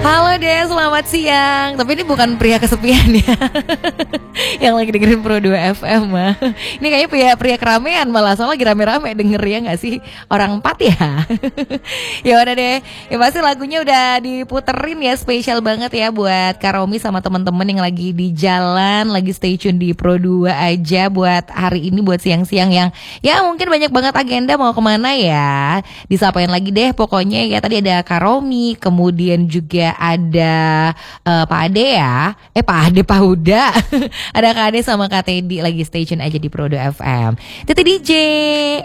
Halo deh, selamat siang. Tapi ini bukan pria kesepian ya. Yang lagi dengerin Pro 2 FM mah. Ini kayaknya pria keramaian malah, soalnya lagi rame-rame denger ya gak sih? Orang 4 ya. Ya udah deh. Ya pasti lagunya udah diputerin ya, spesial banget ya buat Kak Romi sama teman-teman yang lagi di jalan, lagi stay tune di Pro 2 aja buat hari ini, buat siang-siang yang ya mungkin banyak banget agenda mau kemana ya. Disapain lagi deh pokoknya ya. Tadi ada Kak Romi, kemudian juga ada Pak Ade ya. Pak Huda. Ada Kak Ade sama Kak Teddy lagi stay tune aja di Pro 2 FM. Titi DJ.